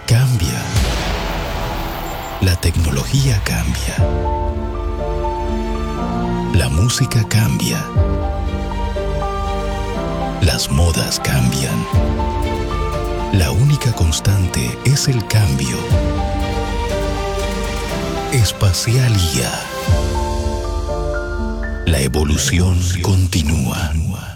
Cambia. La tecnología cambia. La música cambia. Las modas cambian. La única constante es el cambio. Espacialía. La evolución continúa.